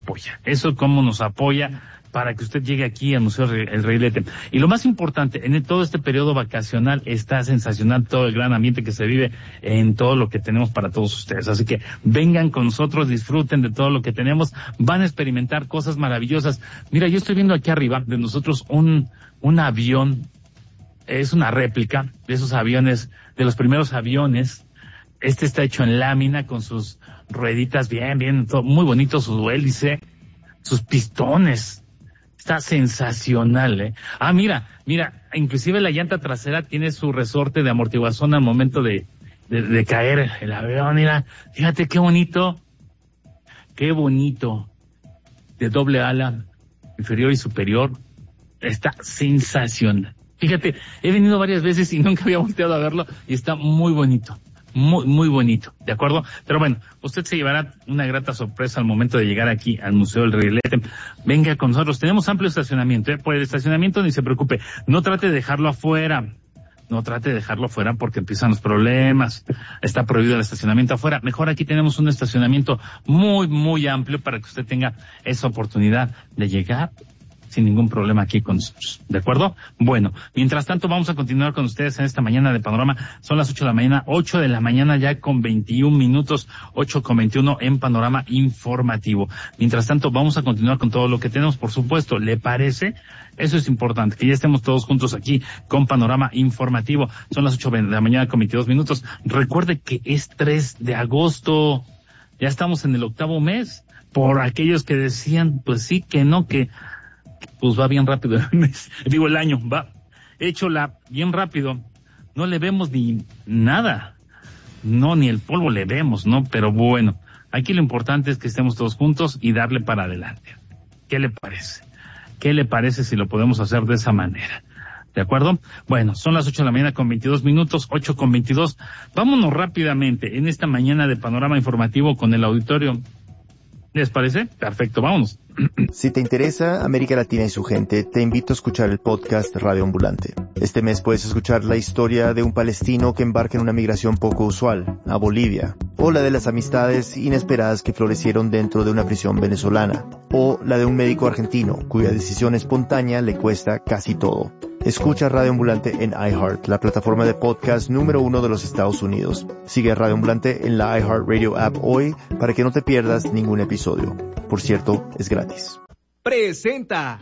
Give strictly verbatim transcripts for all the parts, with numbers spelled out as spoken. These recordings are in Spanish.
apoya. Eso es cómo nos apoya para que usted llegue aquí al Museo El Reilete. Y lo más importante, en todo este periodo vacacional está sensacional todo el gran ambiente que se vive en todo lo que tenemos para todos ustedes. Así que vengan con nosotros, disfruten de todo lo que tenemos, van a experimentar cosas maravillosas. Mira, yo estoy viendo aquí arriba de nosotros un, un avión, es una réplica de esos aviones, de los primeros aviones. Este está hecho en lámina con sus rueditas bien, bien, todo, muy bonito, su hélice, sus pistones. Está sensacional, ¿eh? Ah, mira, mira, inclusive la llanta trasera tiene su resorte de amortiguación al momento de, de, de caer el avión. Mira, fíjate qué bonito, qué bonito, de doble ala, inferior y superior. Está sensacional. Fíjate, he venido varias veces y nunca había volteado a verlo y está muy bonito. Muy, muy bonito, ¿de acuerdo? Pero bueno, usted se llevará una grata sorpresa al momento de llegar aquí al Museo del Reilete. Venga con nosotros, tenemos amplio estacionamiento, ¿eh? Por el estacionamiento ni se preocupe, no trate de dejarlo afuera, no trate de dejarlo afuera porque empiezan los problemas, está prohibido el estacionamiento afuera. Mejor aquí tenemos un estacionamiento muy, muy amplio para que usted tenga esa oportunidad de llegar sin ningún problema aquí con nosotros, ¿de acuerdo? Bueno, mientras tanto vamos a continuar con ustedes en esta mañana de Panorama. Son las ocho de la mañana, ocho de la mañana ya con veintiún minutos, ocho con veintiuno en Panorama Informativo. Mientras tanto vamos a continuar con todo lo que tenemos, por supuesto. ¿Le parece? Eso es importante, que ya estemos todos juntos aquí con Panorama Informativo. Son las ocho de la mañana con veintidós minutos. Recuerde que es tres de agosto. Ya estamos en el octavo mes. Por aquellos que decían, pues sí, que no, que pues va bien rápido el mes, digo el año, va hecho la bien rápido, no le vemos ni nada, no, ni el polvo le vemos, ¿no? Pero bueno, aquí lo importante es que estemos todos juntos y darle para adelante. ¿Qué le parece? ¿Qué le parece si lo podemos hacer de esa manera? ¿De acuerdo? Bueno, son las ocho de la mañana con veintidós minutos, ocho con veintidós. Vámonos rápidamente en esta mañana de Panorama Informativo con el auditorio. ¿Les parece? Perfecto, vámonos. Si te interesa América Latina y su gente, te invito a escuchar el podcast Radio Ambulante. Este mes puedes escuchar la historia de un palestino que embarca en una migración poco usual, a Bolivia, o la de las amistades inesperadas que florecieron dentro de una prisión venezolana, o la de un médico argentino cuya decisión espontánea le cuesta casi todo. Escucha Radio Ambulante en iHeart, la plataforma de podcast número uno de los Estados Unidos. Sigue Radio Ambulante en la iHeartRadio app hoy para que no te pierdas ningún episodio. Por cierto, es gratis. Presenta.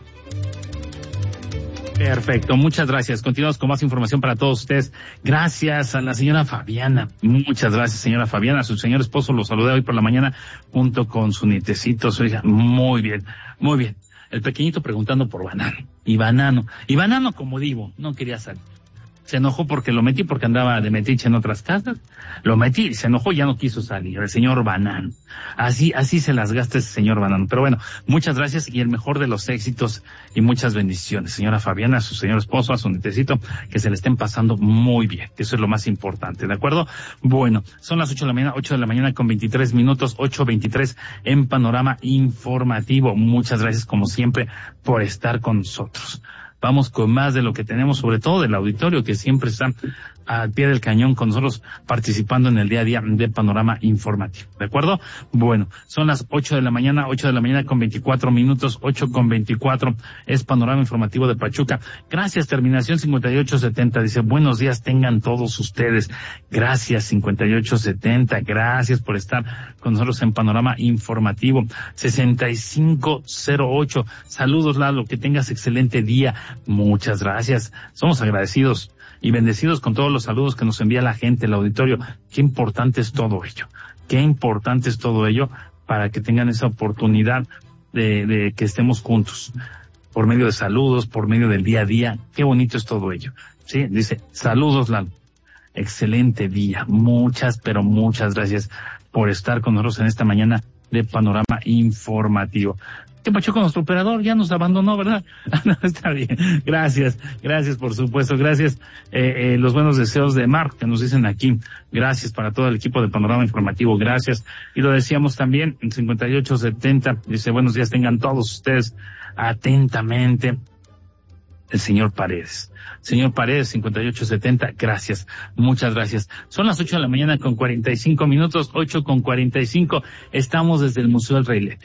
Perfecto, muchas gracias. Continuamos con más información para todos ustedes. Gracias a la señora Fabiana. Muchas gracias, señora Fabiana. Su señor esposo lo saludé hoy por la mañana junto con su nietecito, su hija. Muy bien, muy bien. El pequeñito preguntando por Banano. Y Banano. Y Banano, como digo, no quería salir. Se enojó porque lo metí, porque andaba de metiche en otras casas. Lo metí, se enojó, ya no quiso salir. El señor Banano. Así, así se las gasta ese señor Banano. Pero bueno, muchas gracias y el mejor de los éxitos y muchas bendiciones. Señora Fabiana, a su señor esposo, a su nietecito, que se le estén pasando muy bien. Eso es lo más importante, ¿de acuerdo? Bueno, son las ocho de la mañana, ocho de la mañana con veintitrés minutos, ocho veintitrés en Panorama Informativo. Muchas gracias, como siempre, por estar con nosotros. Vamos con más de lo que tenemos, sobre todo del auditorio que siempre está al pie del cañón con nosotros participando en el día a día de Panorama Informativo. ¿De acuerdo? Bueno, son las ocho de la mañana, ocho de la mañana con veinticuatro minutos, ocho con veinticuatro es Panorama Informativo de Pachuca. Gracias, terminación cincuenta y ocho setenta. Dice, buenos días tengan todos ustedes. Gracias, cincuenta y ocho setenta. Gracias por estar con nosotros en Panorama Informativo. sesenta y cinco cero ocho. Saludos, Lalo, que tengas excelente día. Muchas gracias. Somos agradecidos y bendecidos con todos los saludos que nos envía la gente, el auditorio. Qué importante es todo ello. Qué importante es todo ello para que tengan esa oportunidad de, de que estemos juntos. Por medio de saludos, por medio del día a día. Qué bonito es todo ello. Sí, dice, saludos, Lalo. Excelente día. Muchas, pero muchas gracias por estar con nosotros en esta mañana de Panorama Informativo. ¿Qué pasó con nuestro operador? Ya nos abandonó, ¿verdad? No, está bien. Gracias, gracias por supuesto. Gracias, eh, eh, los buenos deseos de Mark que nos dicen aquí. Gracias para todo el equipo de Panorama Informativo. Gracias. Y lo decíamos también en cincuenta y ocho setenta. Dice, buenos días tengan todos ustedes atentamente. El señor Paredes. Señor Paredes, cincuenta y ocho setenta, gracias, muchas gracias. Son las ocho de la mañana con cuarenta y cinco minutos, ocho con cuarenta y cinco, estamos desde el Museo del Reilete.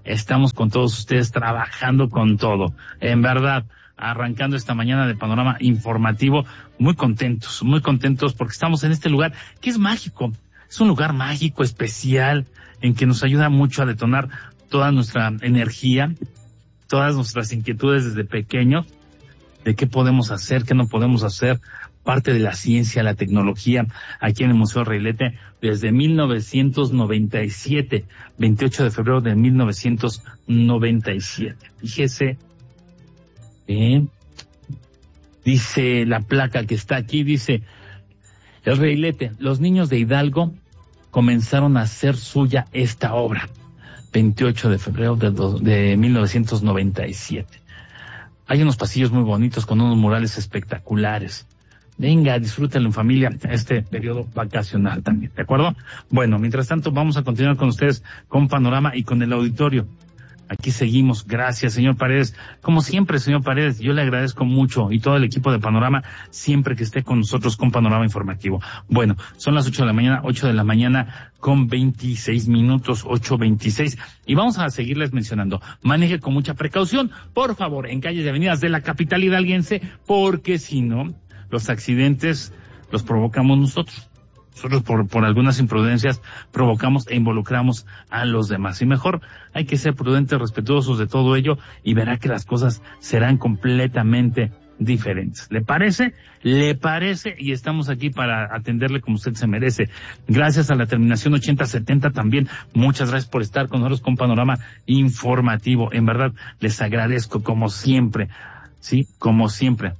estamos con todos ustedes trabajando con todo. En verdad, arrancando esta mañana de Panorama Informativo, muy contentos, muy contentos porque estamos en este lugar que es mágico. Es un lugar mágico, especial, en que nos ayuda mucho a detonar toda nuestra energía, todas nuestras inquietudes desde pequeños, de qué podemos hacer, qué no podemos hacer, parte de la ciencia, la tecnología, aquí en el Museo Reilete, desde mil novecientos noventa y siete, veintiocho de febrero de mil novecientos noventa y siete. Fíjese, eh, dice la placa que está aquí, dice, el Reilete, los niños de Hidalgo comenzaron a hacer suya esta obra, veintiocho de febrero de, do, de mil novecientos noventa y siete. Hay unos pasillos muy bonitos con unos murales espectaculares. Venga, disfrútenlo en familia este periodo vacacional también, ¿de acuerdo? Bueno, mientras tanto vamos a continuar con ustedes con Panorama y con el auditorio. Aquí seguimos. Gracias, señor Paredes. Como siempre, señor Paredes, yo le agradezco mucho y todo el equipo de Panorama siempre que esté con nosotros con Panorama Informativo. Bueno, son las ocho de la mañana, ocho de la mañana con veintiséis minutos, ocho veintiséis. Y vamos a seguirles mencionando. Maneje con mucha precaución, por favor, en calles y avenidas de la capital hidalguense, porque si no, los accidentes los provocamos nosotros. Nosotros por, por algunas imprudencias provocamos e involucramos a los demás. Y mejor hay que ser prudentes, respetuosos de todo ello y verá que las cosas serán completamente diferentes. ¿Le parece? ¿Le parece? Y estamos aquí para atenderle como usted se merece. Gracias a la terminación ochenta setenta también. Muchas gracias por estar con nosotros con Panorama Informativo. En verdad, les agradezco como siempre. Sí, como siempre.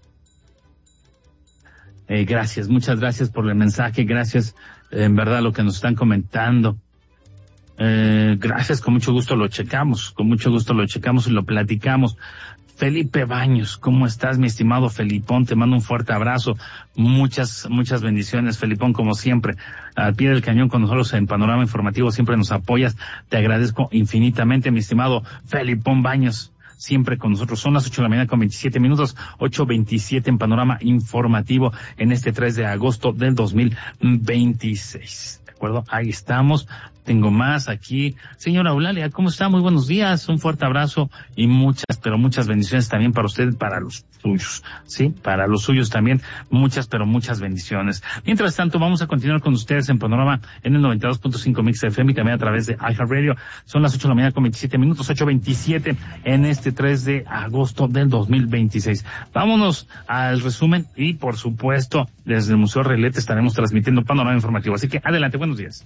Eh, gracias, muchas gracias por el mensaje, gracias eh, en verdad lo que nos están comentando. Eh, gracias, con mucho gusto lo checamos, con mucho gusto lo checamos y lo platicamos. Felipe Baños, ¿cómo estás, mi estimado Felipón? Te mando un fuerte abrazo, muchas, muchas bendiciones, Felipón, como siempre, al pie del cañón con nosotros en Panorama Informativo, siempre nos apoyas, te agradezco infinitamente, mi estimado Felipón Baños. Siempre con nosotros. Son las ocho de la mañana con veintisiete minutos, ocho veintisiete en Panorama Informativo en este tres de agosto del dos mil veintiséis. ¿De acuerdo? Ahí estamos. Tengo más aquí. Señora Eulalia, ¿cómo está? Muy buenos días. Un fuerte abrazo y muchas, pero muchas bendiciones también para usted, para los suyos. Sí, para los suyos también. Muchas, pero muchas bendiciones. Mientras tanto, vamos a continuar con ustedes en Panorama en el noventa y dos punto cinco Mix F M y también a través de iHeartRadio. Son las ocho de la mañana con veintisiete minutos, ocho veintisiete en este tres de agosto del dos mil veintiséis. Vámonos al resumen y, por supuesto, desde el Museo Reilete estaremos transmitiendo Panorama Informativo. Así que adelante, buenos días.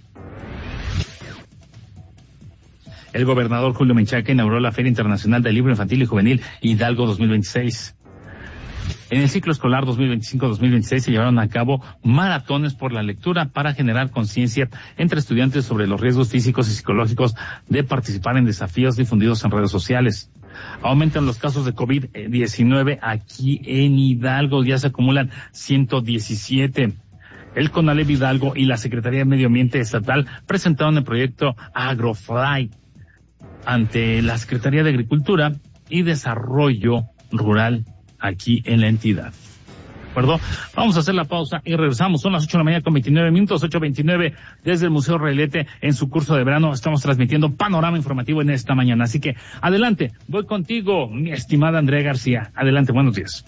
El gobernador Julio Menchaca inauguró la Feria Internacional del Libro Infantil y Juvenil Hidalgo dos mil veintiséis. En el ciclo escolar dos mil veinticinco dos mil veintiséis se llevaron a cabo maratones por la lectura para generar conciencia entre estudiantes sobre los riesgos físicos y psicológicos de participar en desafíos difundidos en redes sociales. Aumentan los casos de COVID diecinueve aquí en Hidalgo, ya se acumulan ciento diecisiete. El CONALEP Hidalgo y la Secretaría de Medio Ambiente Estatal presentaron el proyecto AgroFly ante la Secretaría de Agricultura y Desarrollo Rural aquí en la entidad. ¿De acuerdo? Vamos a hacer la pausa y regresamos. Son las ocho de la mañana con veintinueve minutos, ocho veintinueve desde el Museo Reilete en su curso de verano. Estamos transmitiendo Panorama Informativo en esta mañana. Así que adelante, voy contigo, mi estimada Andrea García. Adelante, buenos días.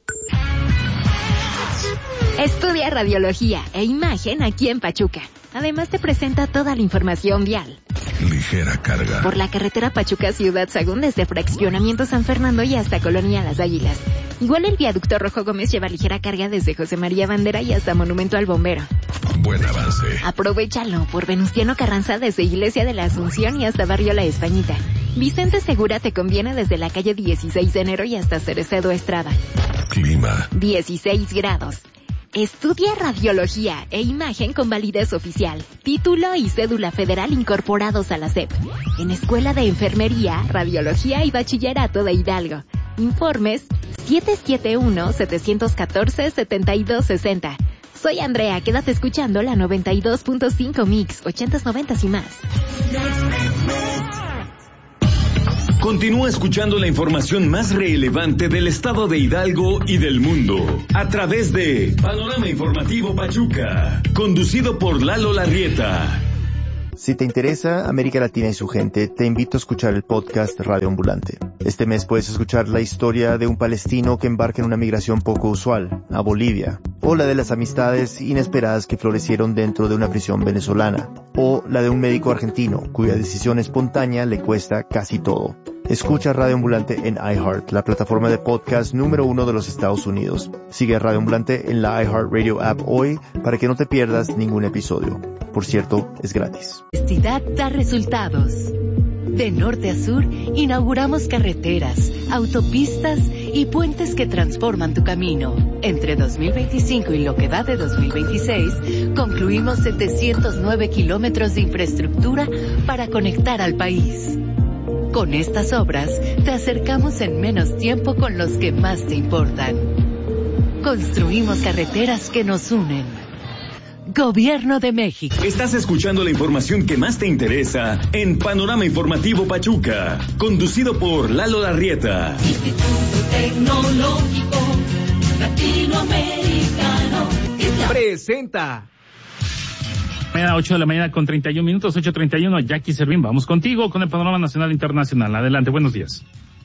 Estudia radiología e imagen aquí en Pachuca. Además te presenta toda la información vial. Ligera carga. Por la carretera Pachuca Ciudad Sagún desde Fraccionamiento San Fernando y hasta Colonia Las Águilas. Igual el viaducto Rojo Gómez lleva ligera carga desde José María Bandera y hasta Monumento al Bombero. Buen avance. Aprovechalo por Venustiano Carranza desde Iglesia de la Asunción y hasta Barrio La Españita. Vicente Segura te conviene desde la calle dieciséis de enero y hasta Cerecedo Estrada. Clima. dieciséis grados. Estudia radiología e imagen con validez oficial, título y cédula federal incorporados a la S E P. En Escuela de Enfermería, Radiología y Bachillerato de Hidalgo. Informes siete siete uno, siete uno cuatro, siete dos seis cero. Soy Andrea, quédate escuchando la noventa y dos punto cinco Mix, ochentas, noventas y más. Continúa escuchando la información más relevante del estado de Hidalgo y del mundo a través de Panorama Informativo Pachuca, conducido por Lalo Larrieta. Si te interesa América Latina y su gente, te invito a escuchar el podcast Radio Ambulante. Este mes puedes escuchar la historia de un palestino que embarca en una migración poco usual, a Bolivia, o la de las amistades inesperadas que florecieron dentro de una prisión venezolana, o la de un médico argentino cuya decisión espontánea le cuesta casi todo. Escucha Radio Ambulante en iHeart, la plataforma de podcast número uno de los Estados Unidos. Sigue a Radio Ambulante en la iHeartRadio app hoy para que no te pierdas ningún episodio. Por cierto, es gratis. Honestidad da resultados. De norte a sur, inauguramos carreteras, autopistas y puentes que transforman tu camino. Entre dos mil veinticinco y lo que va de dos mil veintiséis, concluimos setecientos nueve kilómetros de infraestructura para conectar al país. Con estas obras, te acercamos en menos tiempo con los que más te importan. Construimos carreteras que nos unen. Gobierno de México. Estás escuchando la información que más te interesa en Panorama Informativo Pachuca, conducido por Lalo Larrieta. Instituto Tecnológico Latinoamericano presenta. Mañana ocho de la mañana con treinta y un minutos, ocho treinta y uno, Jackie Servín, vamos contigo con el panorama nacional e internacional. Adelante, buenos días.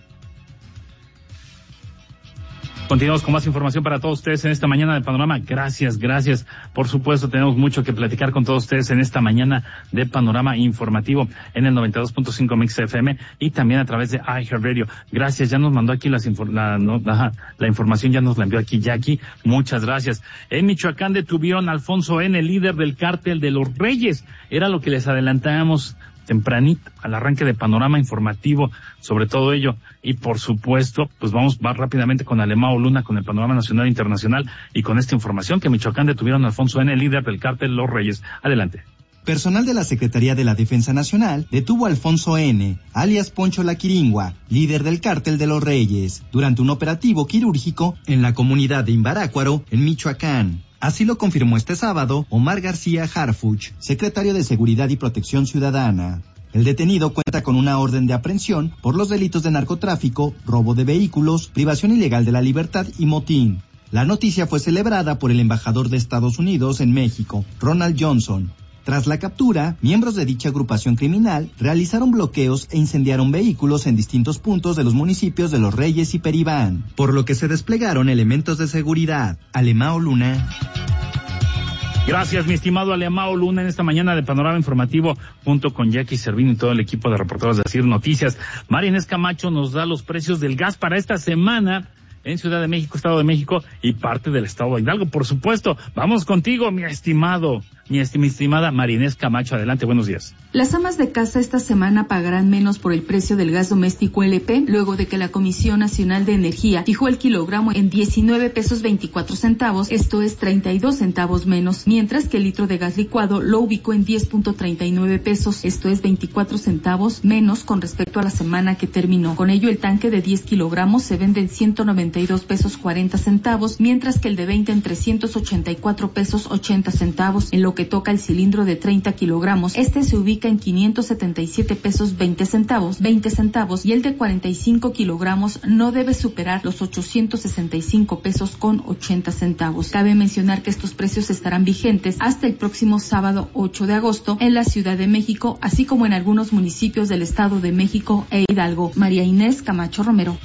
Continuamos con más información para todos ustedes en esta mañana de Panorama. Gracias, gracias. Por supuesto, tenemos mucho que platicar con todos ustedes en esta mañana de Panorama Informativo en el noventa y dos punto cinco Mix F M y también a través de iHeartRadio. Gracias, ya nos mandó aquí las infor- la, no, ajá, la información, ya nos la envió aquí Jackie. Muchas gracias. En Michoacán detuvieron a Alfonso N., líder del cártel de los Reyes. Era lo que les adelantábamos tempranito al arranque de Panorama Informativo sobre todo ello. Y por supuesto, pues vamos más rápidamente con Alemao Luna, con el panorama nacional e internacional y con esta información que Michoacán detuvieron a Alfonso N., líder del cártel Los Reyes. Adelante. Personal de la Secretaría de la Defensa Nacional detuvo a Alfonso N., alias Poncho La Quiringua, líder del cártel de Los Reyes, durante un operativo quirúrgico en la comunidad de Imbarácuaro, en Michoacán. Así lo confirmó este sábado Omar García Harfuch, secretario de Seguridad y Protección Ciudadana. El detenido cuenta con una orden de aprehensión por los delitos de narcotráfico, robo de vehículos, privación ilegal de la libertad y motín. La noticia fue celebrada por el embajador de Estados Unidos en México, Ronald Johnson. Tras la captura, miembros de dicha agrupación criminal realizaron bloqueos e incendiaron vehículos en distintos puntos de los municipios de Los Reyes y Peribán, por lo que se desplegaron elementos de seguridad. Alemao Luna. Gracias, mi estimado Alemao Luna, en esta mañana de Panorama Informativo, junto con Jackie Servín y todo el equipo de reporteros de Asir Noticias. María Inés Camacho nos da los precios del gas para esta semana en Ciudad de México, Estado de México y parte del Estado de Hidalgo, por supuesto. Vamos contigo, mi estimado, mi, esti- mi estimada María Inés Camacho. Adelante, buenos días. Las amas de casa esta semana pagarán menos por el precio del gas doméstico L P, luego de que la Comisión Nacional de Energía fijó el kilogramo en diecinueve pesos veinticuatro centavos, esto es treinta y dos centavos menos, mientras que el litro de gas licuado lo ubicó en diez punto treinta y nueve pesos, esto es veinticuatro centavos menos con respecto a la semana que terminó. Con ello, el tanque de diez kilogramos se vende en ciento noventa y dos pesos cuarenta centavos, mientras que el de veinte en trescientos ochenta y cuatro pesos ochenta centavos. En lo que toca el cilindro de treinta kilogramos, este se ubica en quinientos setenta y siete pesos veinte centavos, veinte centavos, y el de cuarenta y cinco kilogramos no debe superar los ochocientos sesenta y cinco pesos con ochenta centavos. Cabe mencionar que estos precios estarán vigentes hasta el próximo sábado ocho de agosto en la Ciudad de México, así como en algunos municipios del Estado de México e Hidalgo. María Inés Camacho Romero.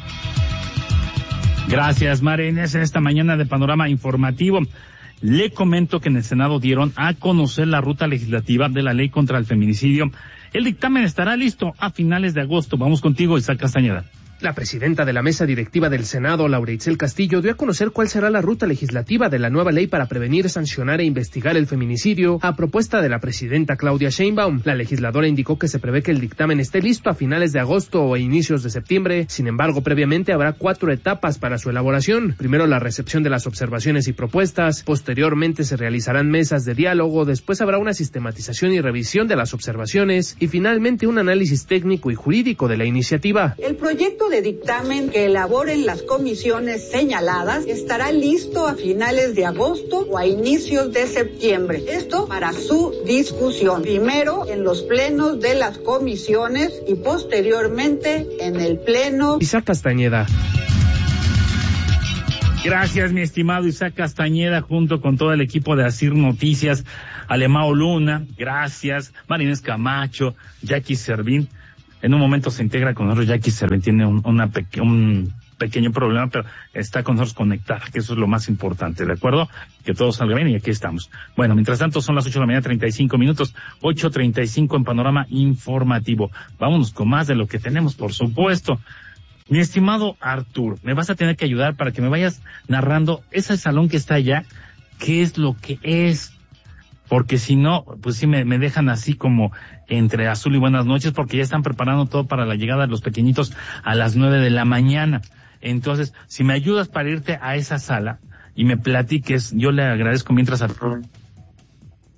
Gracias, María Inés, en esta mañana de Panorama Informativo. Le comento que en el Senado dieron a conocer la ruta legislativa de la ley contra el feminicidio. El dictamen estará listo a finales de agosto. Vamos contigo, Isaac Castañeda. La presidenta de la mesa directiva del Senado, Laura Itzel Castillo, dio a conocer cuál será la ruta legislativa de la nueva ley para prevenir, sancionar e investigar el feminicidio, a propuesta de la presidenta Claudia Sheinbaum. La legisladora indicó que se prevé que el dictamen esté listo a finales de agosto o a inicios de septiembre. Sin embargo, previamente habrá cuatro etapas para su elaboración. Primero, la recepción de las observaciones y propuestas. Posteriormente, se realizarán mesas de diálogo. Después habrá una sistematización y revisión de las observaciones. Y finalmente, un análisis técnico y jurídico de la iniciativa. El proyecto de dictamen que elaboren las comisiones señaladas estará listo a finales de agosto o a inicios de septiembre. Esto para su discusión. Primero en los plenos de las comisiones y posteriormente en el pleno. Isaac Castañeda. Gracias, mi estimado Isaac Castañeda, junto con todo el equipo de Asir Noticias, Alemao Luna, gracias, Marinés Camacho, Jackie Servín. En un momento se integra con nosotros Jackie Servín, tiene un, una peque- un pequeño problema, pero está con nosotros conectada, que eso es lo más importante, ¿de acuerdo? Que todo salga bien y aquí estamos. Bueno, mientras tanto son las ocho de la mañana, treinta y cinco minutos, ocho treinta y cinco en Panorama Informativo. Vámonos con más de lo que tenemos, por supuesto. Mi estimado Artur, me vas a tener que ayudar para que me vayas narrando ese salón que está allá, qué es lo que es, porque si no, pues sí me, me dejan así como entre azul y buenas noches, porque ya están preparando todo para la llegada de los pequeñitos a las nueve de la mañana. Entonces, si me ayudas para irte a esa sala y me platiques, yo le agradezco mientras Artur